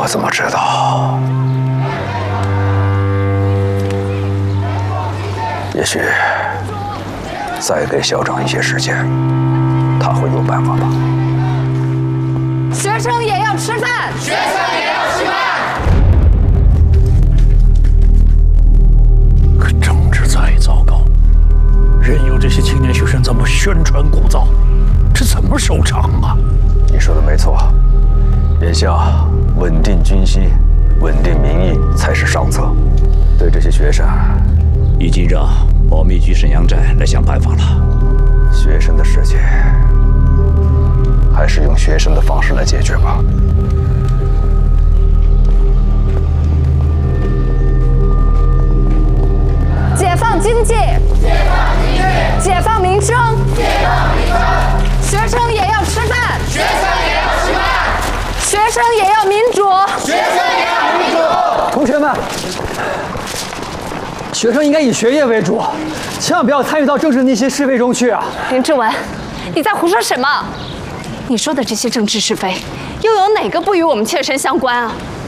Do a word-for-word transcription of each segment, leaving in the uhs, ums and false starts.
我怎么知道？也许再给校长一些时间，他会有办法吧。 学生也要吃饭， 学生也要吃饭。 可政治再糟糕，任由这些青年学生这么宣传鼓噪，这怎么收场啊？ 你说的没错，眼下稳定军心、稳定民意才是上策。对这些学生， 已经让保密局沈阳寨来想办法了。 学生的事情，还是用学生的方式来解决吧。 解放经济， 解放经济， 解放民生， 解放民生。 学生也要吃饭， 学生也要吃饭。 学生也要民主， 学生也要民主。 同学们，学生应该以学业为主，千万不要参与到政治的那些是非中去啊！ 林志文，你在胡说什么？你说的这些政治是非，又有哪个不与我们切身相关啊？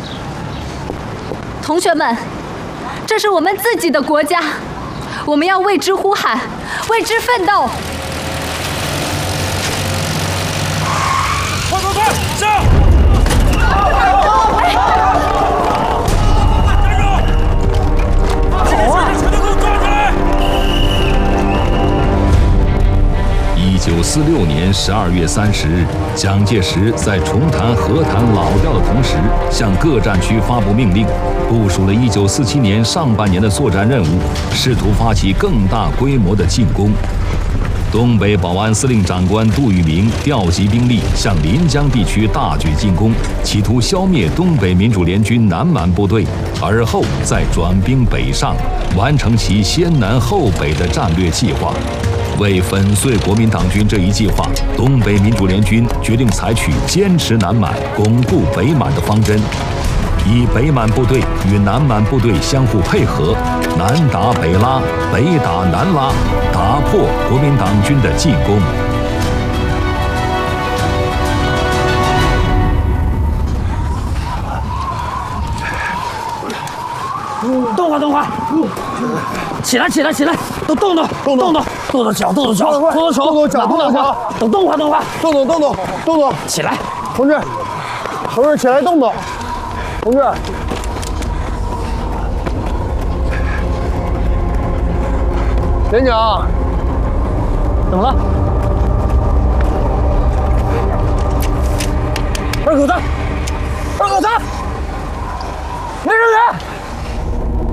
同学们，这是我们自己的国家，我们要为之呼喊，为之奋斗。 快快快，上！ 一九四六年十二月三十日，蒋介石在重谈和谈老调的同时，向各战区发布命令，部署了一九四七年上半年的作战任务，试图发起更大规模的进攻。东北保安司令长官杜聿明调集兵力向临江地区大举进攻，企图消灭东北民主联军南满部队，而后再转兵北上，完成其先南后北的战略计划。为粉碎国民党军这一计划，东北民主联军决定采取坚持南满、巩固北满的方针，以北满部队与南满部队相互配合，南打北拉，北打南拉，打破国民党军的进攻。 动会动会，起来起来起来，都动动动动动动动脚动动脚，动动手，动动脚，动动脚，都动会动会， 动动动动动动， 起来， 同志，同志起来动动，同志。连长， 怎么了？ 二狗子。